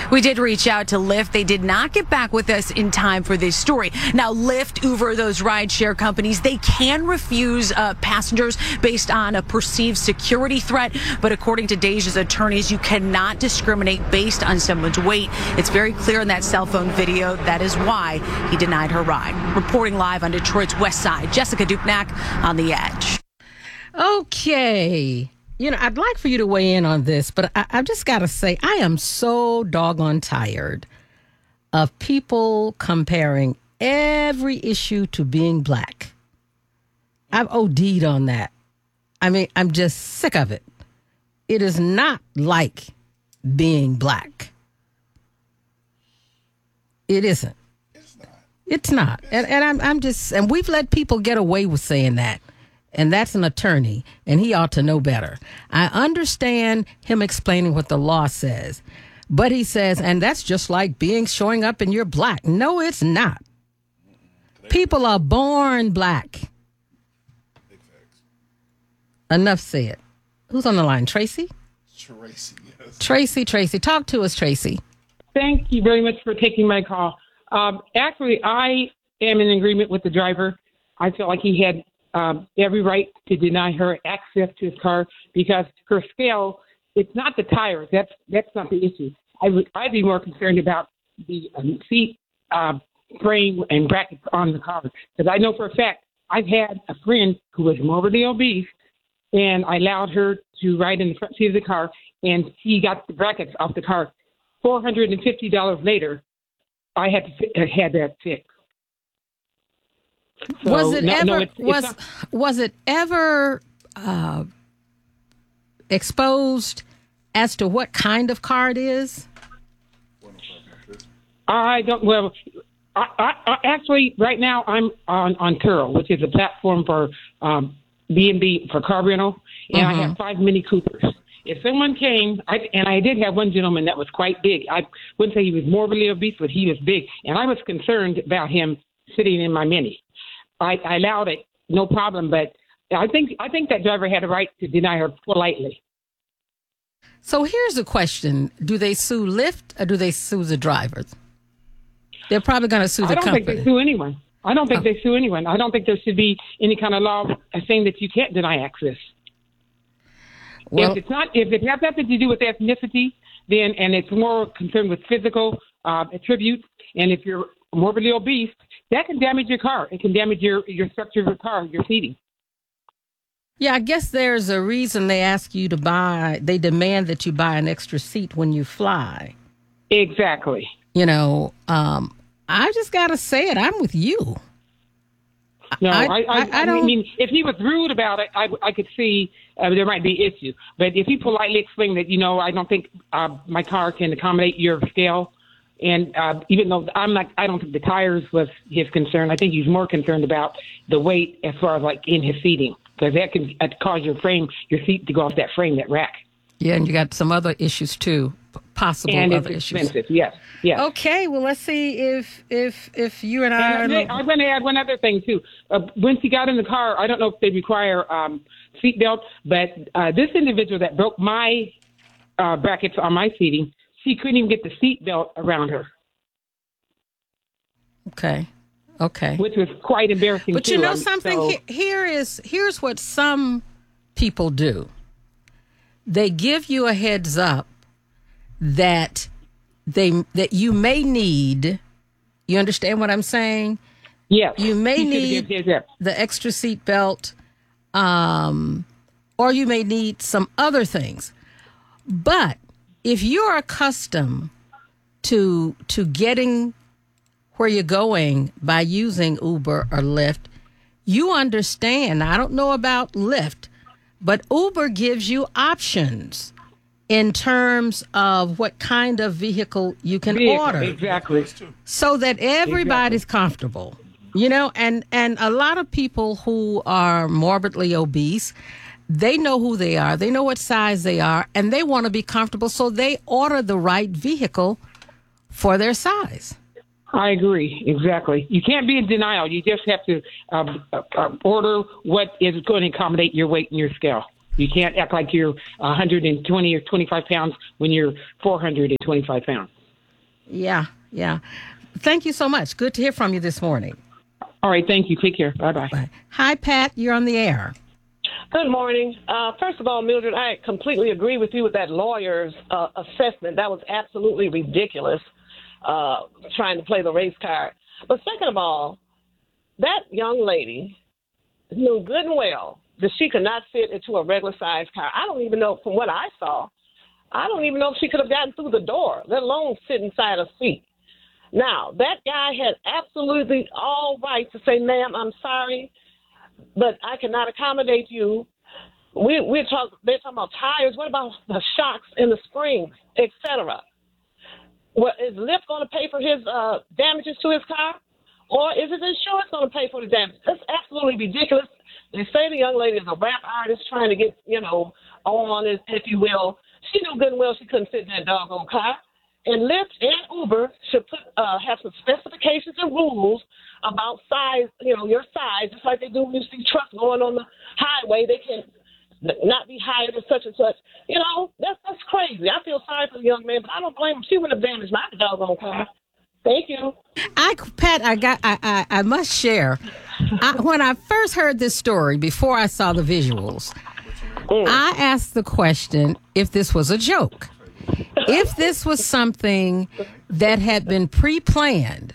We did reach out to Lyft. They did not get back with us in time for this story. Now, Lyft, Uber, those rideshare companies, they can refuse passengers based on a perceived security threat. But according to Deja's attorneys, you cannot discriminate based on someone's weight. It's very clear in that cell phone video. That is why he denied her ride. Reporting live on Detroit's West Side, Jessica Dupnack on The Edge. Okay. I'd like for you to weigh in on this, but I've just got to say, I am so doggone tired of people comparing every issue to being black. I've OD'd on that. I mean, I'm just sick of it. It is not like being black. It isn't. It's not. And I'm just, and we've let people get away with saying that. And that's an attorney, and he ought to know better. I understand him explaining what the law says, but he says, and that's just like showing up and you're black. No, it's not. People are born black. Enough said. Who's on the line? Tracy? Tracy, yes. Tracy. Talk to us, Tracy. Thank you very much for taking my call. Actually, I am in agreement with the driver. I feel like he had every right to deny her access to his car because her scale, it's not the tires. That's not the issue. I'd be more concerned about the seat frame and brackets on the car because I know for a fact I've had a friend who was morbidly obese, and I allowed her to ride in the front seat of the car, and she got the brackets off the car. $450 later, I had to had that fixed. So, was it ever exposed as to what kind of car it is? I don't. Well, I actually right now I'm on Turo, which is a platform for B&B for car rental, and I have 5 Mini Coopers. If someone came, I did have one gentleman that was quite big. I wouldn't say he was morbidly obese, but he was big, and I was concerned about him sitting in my Mini. I allowed it, no problem, but I think that driver had a right to deny her politely. So here's a question. Do they sue Lyft or do they sue the drivers? They're probably going to sue the company. I don't think they sue anyone. I don't think there should be any kind of law saying that you can't deny access. Well, if it has nothing to do with ethnicity, then and it's more concerned with physical attributes, and if you're morbidly obese, that can damage your car. It can damage your structure of your car, your seating. Yeah, I guess there's a reason they ask you to they demand that you buy an extra seat when you fly. Exactly. I just got to say it. I'm with you. No, I don't. I mean, if he was rude about it, I could see there might be issue. But if he politely explained that, I don't think my car can accommodate your scale. And even though I don't think the tires was his concern. I think he's more concerned about the weight as far as like in his seating, because that can cause your seat to go off that frame, that rack. Yeah, and you got some other issues too, possible and other it's issues. Expensive, yes. Okay, well, let's see if you and I. I'm going to add one other thing too. Once he got in the car, I don't know if they require seatbelt, but this individual that broke my brackets on my seating, she couldn't even get the seatbelt around her. Okay. Which was quite embarrassing. But too. Something. Here's what some people do. They give you a heads up that you may need. You understand what I'm saying? Yes. You may need the extra seatbelt, or you may need some other things. But if you're accustomed to getting where you're going by using Uber or Lyft, you understand. I don't know about Lyft, but Uber gives you options in terms of what kind of vehicle you can order. Exactly. So that everybody's comfortable. And a lot of people who are morbidly obese, they know who they are, they know what size they are, and they want to be comfortable, so they order the right vehicle for their size. I agree. Exactly. You can't be in denial. You just have to order what is going to accommodate your weight and your scale. You can't act like you're 120 or 25 pounds when you're 425 pounds. Yeah, yeah. Thank you so much. Good to hear from you this morning. All right, thank you. Take care. Bye-bye. Bye. Hi, Pat. You're on the air. Good morning. First of all, Mildred, I completely agree with you with that lawyer's assessment. That was absolutely ridiculous, trying to play the race card. But second of all, that young lady knew good and well that she could not fit into a regular-sized car. I don't even know, from what I saw, I don't even know if she could have gotten through the door, let alone sit inside a seat. Now, that guy had absolutely all right to say, ma'am, I'm sorry, but I cannot accommodate you. They're talking about tires. What about the shocks and the springs, etc.? Well, is Lyft going to pay for his damages to his car? Or is his insurance going to pay for the damage? That's absolutely ridiculous. They say the young lady is a rap artist trying to get, on, if you will. She knew good and well she couldn't fit in that doggone car. And Lyft and Uber should have some specifications and rules about size, your size, just like they do when you see trucks going on the highway. They can not be higher than such and such. That's crazy. I feel sorry for the young man, but I don't blame him. She wouldn't have damaged my doggone car. Thank you. Pat, I must share. When I first heard this story, before I saw the visuals, I asked the question if this was a joke. If this was something that had been pre-planned,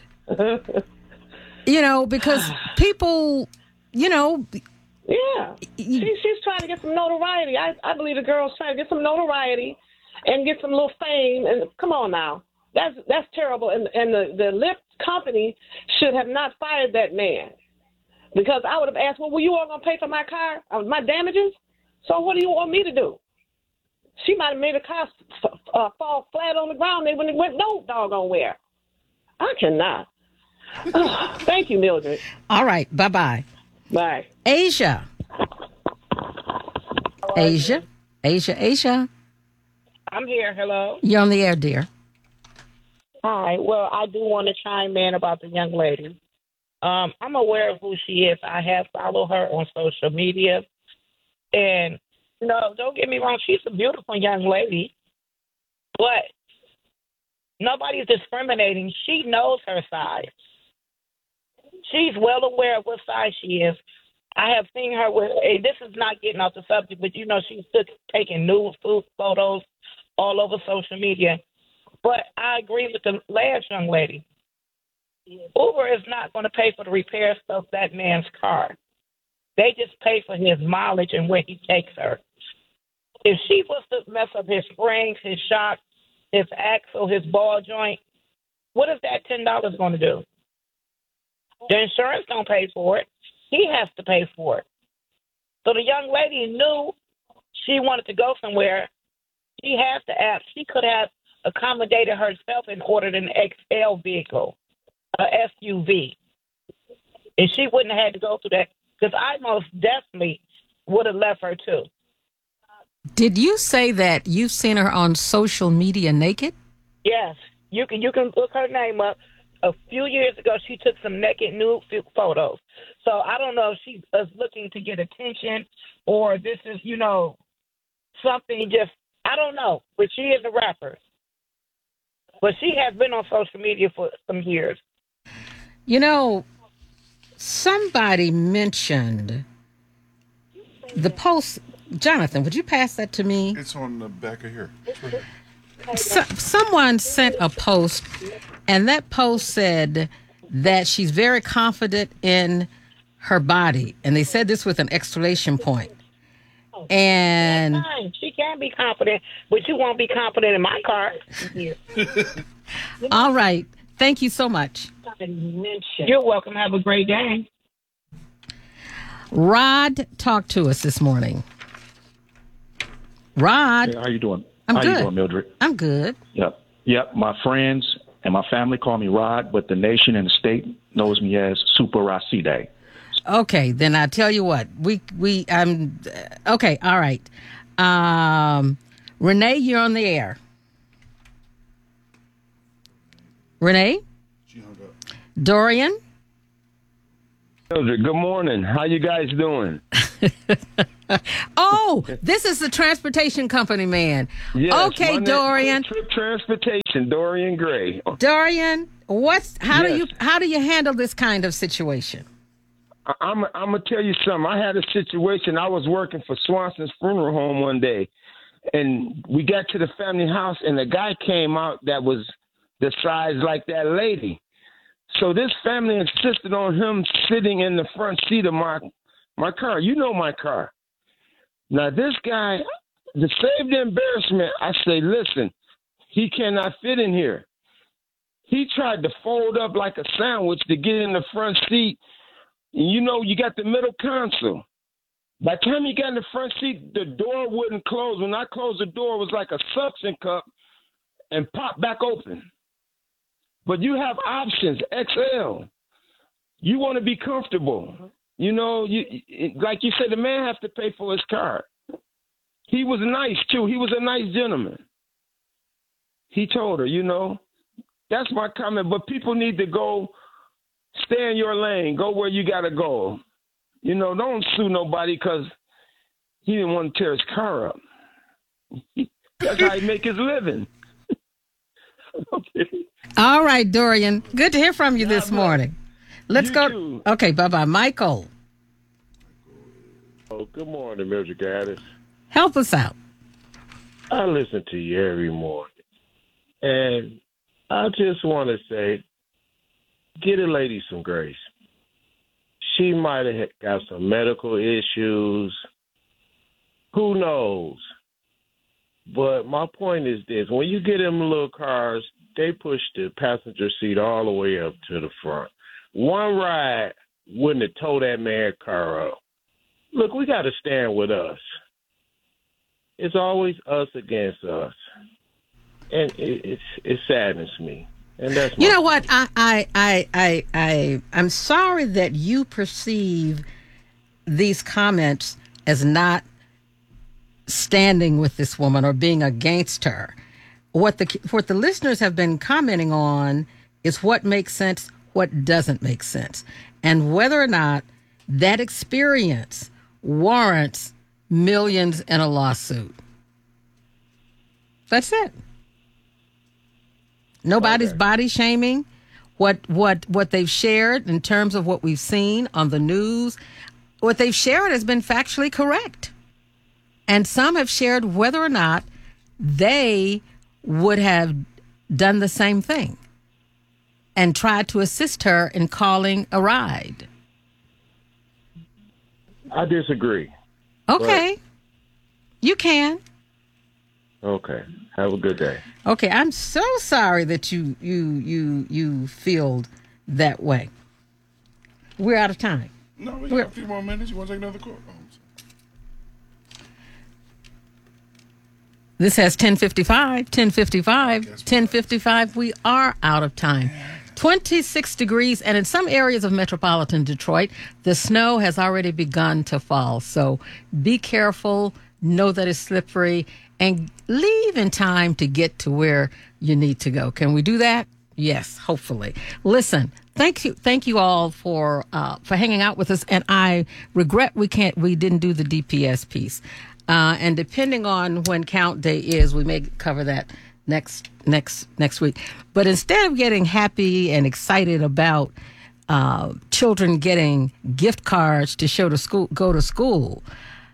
because people, Yeah. She's trying to get some notoriety. I believe the girl's trying to get some notoriety and get some little fame. And come on now. That's terrible. And the Lyft company should have not fired that man. Because I would have asked, well, were you all going to pay for my car, my damages? So what do you want me to do? She might have made a car fall flat on the ground. They wouldn't have went no doggone where. I cannot. Thank you, Mildred. All right. Bye-bye. Bye. Asia. Asia. I'm here. Hello. You're on the air, dear. Hi. Well, I do want to chime in about the young lady. I'm aware of who she is. I have followed her on social media. And, don't get me wrong, she's a beautiful young lady. But nobody's discriminating. She knows her size. She's well aware of what size she is. I have seen her with, this is not getting off the subject, but she's taking nude food photos all over social media. But I agree with the last young lady. Uber is not going to pay for the repairs of that man's car. They just pay for his mileage and where he takes her. If she was to mess up his springs, his shocks, his axle, his ball joint, what is that $10 going to do? The insurance don't pay for it. He has to pay for it. So the young lady knew she wanted to go somewhere. She has to ask. She could have accommodated herself and ordered an XL vehicle, a SUV. And she wouldn't have had to go through that, because I most definitely would have left her too. Did you say that you've seen her on social media naked? Yes. You can look her name up. A few years ago, she took some naked nude photos. So I don't know if she is looking to get attention or this is, something just, I don't know. But she is a rapper. But she has been on social media for some years. Somebody mentioned the post. Jonathan, would you pass that to me? It's on the back of here. Someone sent a post, and that post said that she's very confident in her body. And they said this with an exclamation point. And that's fine. She can be confident, but you won't be confident in my car. All right. Thank you so much. You're welcome. Have a great day. Rod, talk to us this morning. Rod. Hey, how you doing? I'm how good. You doing, Mildred? I'm good. Yep. My friends and my family call me Rod, but the nation and the state knows me as Super Racide. Okay, then I tell you what. Okay, all right. Renee, you're on the air. Renee? She hung up. Dorian? Good morning. How you guys doing? Oh, this is the transportation company man. Yes, okay, Dorian. Trip Transportation, Dorian Gray. Dorian, how do you handle this kind of situation? I'm gonna tell you something. I had a situation. I was working for Swanson's Funeral Home one day, and we got to the family house, and a guy came out that was the size like that lady. So this family insisted on him sitting in the front seat of my car. You know my car. Now this guy, to save the embarrassment, I say, listen, he cannot fit in here. He tried to fold up like a sandwich to get in the front seat. And you know, you got the middle console. By the time he got in the front seat, the door wouldn't close. When I closed the door, it was like a suction cup and popped back open. But you have options, XL. You want to be comfortable. You know, like you said, the man has to pay for his car. He was nice, too. He was a nice gentleman. He told her, you know, that's my comment. But people need to go, stay in your lane, go where you got to go. You know, don't sue nobody because he didn't want to tear his car up. That's how he make his living. Okay. All right, Dorian. Good to hear from you this morning. Let's go. Too. Okay, bye-bye. Michael. Oh, good morning, Mildred Gaddis. Help us out. I listen to you every morning. And I just want to say, get a lady some grace. She might have got some medical issues. Who knows? But my point is this. When you get in little cars, they push the passenger seat all the way up to the front. One ride wouldn't have towed that man's car up. Look, we got to stand with us. It's always us against us. And it saddens me. And that's you know what? I'm sorry that you perceive these comments as not standing with this woman or being against her. What the listeners have been commenting on is what makes sense, what doesn't make sense, and whether or not that experience warrants millions in a lawsuit. That's it. Nobody's body shaming what they've shared in terms of what we've seen on the news. What they've shared has been factually correct. And some have shared whether or not they would have done the same thing and tried to assist her in calling a ride. I disagree. Okay. You can. Okay. Have a good day. Okay, I'm so sorry that you feel that way. We're out of time. No, we got a few more minutes. You want to take another call? This has 10:55. We are out of time. 26 degrees, and in some areas of metropolitan Detroit, the snow has already begun to fall. So be careful, know that it's slippery, and leave in time to get to where you need to go. Can we do that? Yes, hopefully. Listen, thank you all for hanging out with us, and I regret we didn't do the DPS piece. And depending on when count day is, we may cover that next week. But instead of getting happy and excited about children getting gift cards to go to school,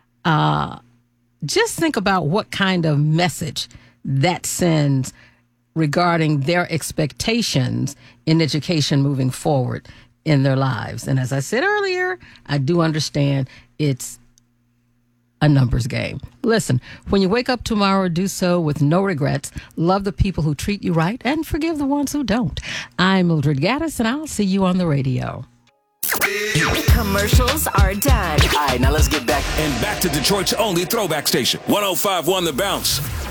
just think about what kind of message that sends regarding their expectations in education moving forward in their lives. And as I said earlier, I do understand it's a numbers game. Listen, when you wake up tomorrow, do so with no regrets. Love the people who treat you right and forgive the ones who don't. I'm Mildred Gaddis, and I'll see you on the radio. Commercials are done. All right, now let's get back to Detroit's only throwback station, 105.1 The Bounce.